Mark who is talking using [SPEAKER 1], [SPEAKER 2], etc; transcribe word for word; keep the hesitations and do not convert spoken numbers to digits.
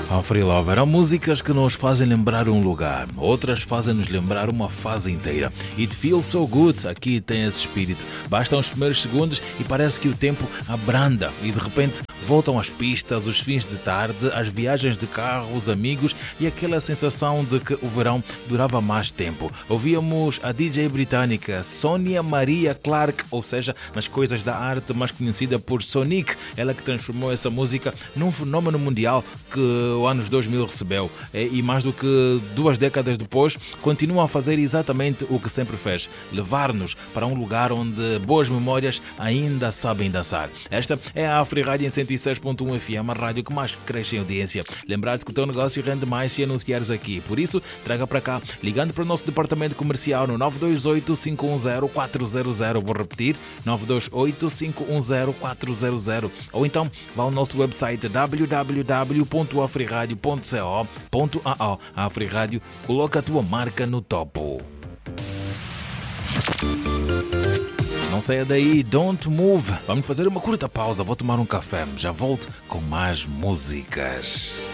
[SPEAKER 1] A Free Lover, há músicas que nos fazem lembrar um lugar, outras fazem-nos lembrar uma fase inteira. It feels so good, aqui tem esse espírito. Bastam os primeiros segundos e parece que o tempo abranda e de repente voltam as pistas, os fins de tarde, as viagens de carro, os amigos e aquela sensação de que o verão durava mais tempo. Ouvíamos a D J britânica Sonia Maria Clark, ou seja, nas coisas da arte, mais conhecida por Sonic, ela que transformou essa música num fenómeno mundial que o anos dois mil recebeu e mais do que duas décadas depois continua a fazer exatamente o que sempre fez, levar-nos para um lugar onde boas memórias ainda sabem dançar. Esta é a Afri Rádio em cento e seis ponto um F M, a rádio que mais cresce em audiência. Lembrar-te que o teu negócio rende mais se anunciares aqui, por isso traga para cá, ligando para o nosso departamento comercial no nove dois oito, cinco um zero, quatro zero zero, vou repetir, nove dois oito, cinco um zero, quatro zero zero, ou então vá ao nosso website w w w ponto afriradio ponto co ponto a o. A Afri Rádio coloca a tua marca no topo. Não saia daí, don't move. Vamos fazer uma curta pausa, vou tomar um café. Já volto com mais músicas.